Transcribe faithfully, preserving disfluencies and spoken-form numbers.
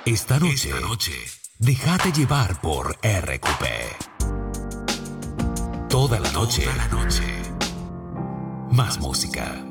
Esta noche, Esta noche, déjate llevar por R Q P. Toda la noche, toda la noche. más música.